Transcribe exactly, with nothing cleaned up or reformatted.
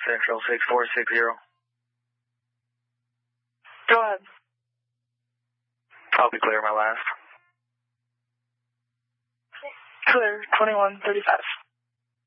Central six four six zero. Go ahead. I'll be clear my last. Clear, twenty-one thirty-five.